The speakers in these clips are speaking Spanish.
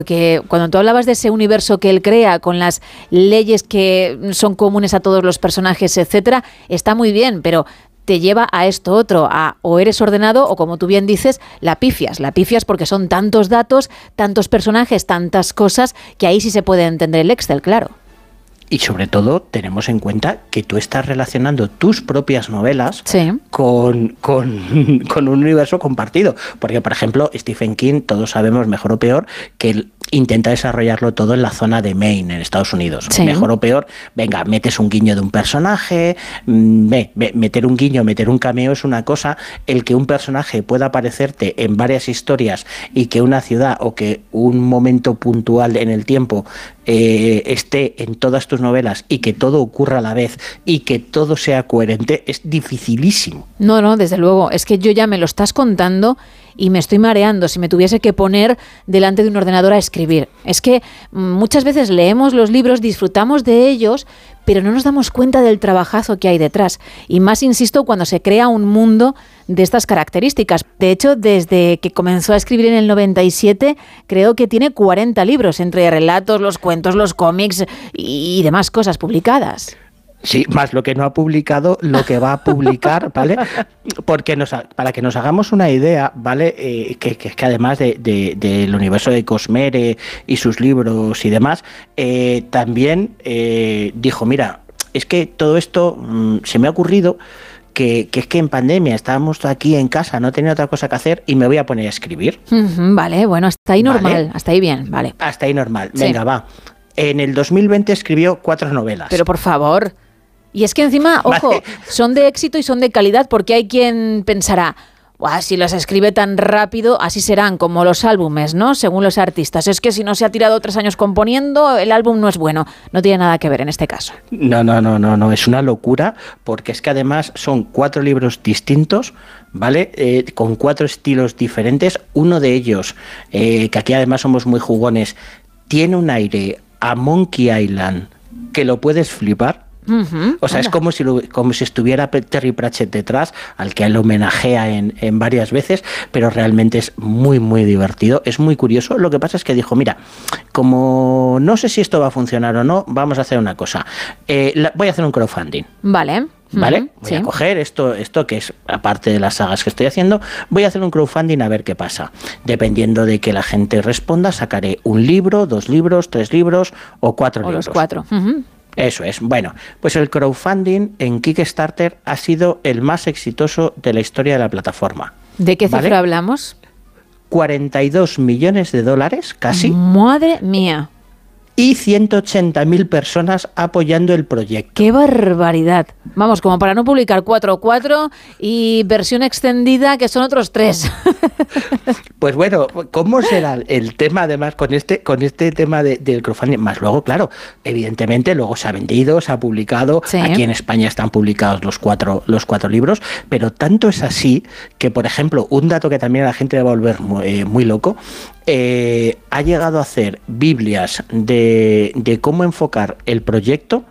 Que cuando tú hablabas de ese universo que él crea, con las leyes que son comunes a todos los personajes, etcétera, está muy bien, pero te lleva a esto otro, a o eres ordenado o, como tú bien dices, la pifias porque son tantos datos, tantos personajes, tantas cosas, que ahí sí se puede entender el Excel, claro. Y sobre todo tenemos en cuenta que tú estás relacionando tus propias novelas con un universo compartido. Porque, por ejemplo, Stephen King, todos sabemos, mejor o peor, que él intenta desarrollarlo todo en la zona de Maine, en Estados Unidos. Sí. Mejor o peor, venga, metes un guiño de un personaje, meter un guiño, meter un cameo es una cosa, el que un personaje pueda aparecerte en varias historias y que una ciudad o que un momento puntual en el tiempo esté en todas tus novelas y que todo ocurra a la vez y que todo sea coherente, es dificilísimo. No, desde luego, es que yo ya me lo estás contando y me estoy mareando si me tuviese que poner delante de un ordenador a escribir. Es que muchas veces leemos los libros, disfrutamos de ellos, pero no nos damos cuenta del trabajazo que hay detrás. Y más, insisto, cuando se crea un mundo de estas características. De hecho, desde que comenzó a escribir en el 97, creo que tiene 40 libros, entre relatos, los cuentos, los cómics y demás cosas publicadas. Sí, más lo que no ha publicado, lo que va a publicar, ¿vale? Porque para que nos hagamos una idea, ¿vale? Que además del universo de Cosmere y sus libros y demás, también dijo, mira, es que todo esto se me ha ocurrido que es que en pandemia estábamos aquí en casa, no tenía otra cosa que hacer y me voy a poner a escribir. Vale, bueno, hasta ahí normal, ¿vale? Hasta ahí bien, vale. Hasta ahí normal, venga, sí. Va. En el 2020 escribió 4 novelas. Pero por favor... Y es que encima, ojo, vale, son de éxito y son de calidad, porque hay quien pensará, si las escribe tan rápido, así serán como los álbumes, ¿no? Según los artistas. Es que si no se ha tirado 3 años componiendo, el álbum no es bueno. No tiene nada que ver en este caso. No, es una locura, porque es que además son 4 libros distintos, ¿vale? Con 4 estilos diferentes. Uno de ellos, que aquí además somos muy jugones, tiene un aire a Monkey Island que lo puedes flipar. O sea, es como si estuviera Terry Pratchett detrás, al que él homenajea en varias veces, pero realmente es muy, muy divertido, es muy curioso. Lo que pasa es que dijo, mira, como no sé si esto va a funcionar o no, vamos a hacer una cosa. Voy a hacer un crowdfunding. Vale. Voy a coger esto que es, aparte de las sagas que estoy haciendo, voy a hacer un crowdfunding a ver qué pasa. Dependiendo de que la gente responda, sacaré un libro, 2 libros, 3 libros o 4 libros. O los 4. Eso es. Bueno, pues el crowdfunding en Kickstarter ha sido el más exitoso de la historia de la plataforma. ¿De qué cifra hablamos? 42 millones de dólares, casi. ¡Madre mía! Y 180.000 personas apoyando el proyecto. ¡Qué barbaridad! Vamos, como para no publicar 4 y versión extendida, que son otros 3. Pues bueno, ¿cómo será el tema además con este tema del crowdfunding? Más luego, claro, evidentemente luego se ha vendido, se ha publicado. Sí. Aquí en España están publicados los cuatro libros, pero tanto es así que, por ejemplo, un dato que también a la gente le va a volver muy loco, ha llegado a hacer Biblias de cómo enfocar el proyecto,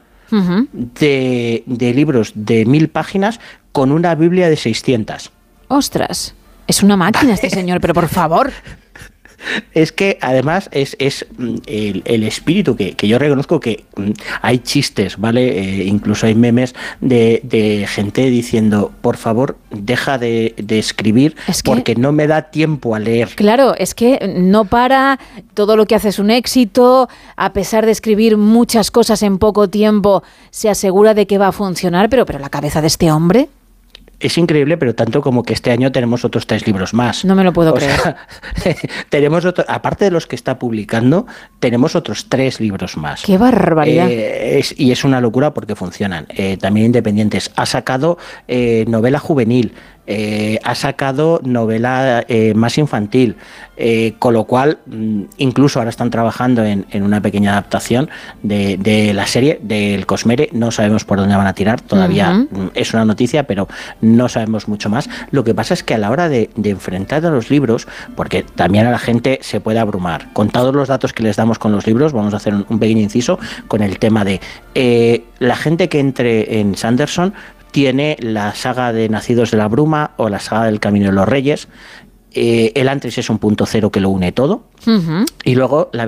de libros de 1000 páginas con una Biblia de 600. ¡Ostras! Es una máquina este señor, pero por favor. Es que además es el espíritu que yo reconozco que hay chistes, ¿vale? Incluso hay memes de gente diciendo, por favor, deja de escribir, porque no me da tiempo a leer. Claro, es que no para, todo lo que hace es un éxito, a pesar de escribir muchas cosas en poco tiempo, se asegura de que va a funcionar, pero la cabeza de este hombre... Es increíble, pero tanto como que este año tenemos otros 3 libros más. No me lo puedo creer. Tenemos aparte de los que está publicando, tenemos otros 3 libros más. ¡Qué barbaridad! Y es una locura porque funcionan. También independientes. Ha sacado novela juvenil. Ha sacado novela más infantil, con lo cual incluso ahora están trabajando en una pequeña adaptación de la serie del Cosmere. No sabemos por dónde van a tirar, todavía es una noticia, pero no sabemos mucho más. Lo que pasa es que a la hora de enfrentar a los libros, porque también a la gente se puede abrumar, con todos los datos que les damos con los libros, vamos a hacer un pequeño inciso con el tema de la gente que entre en Sanderson tiene la saga de Nacidos de la Bruma o la saga del Camino de los Reyes. El Antris es un punto cero que lo une todo. Y luego la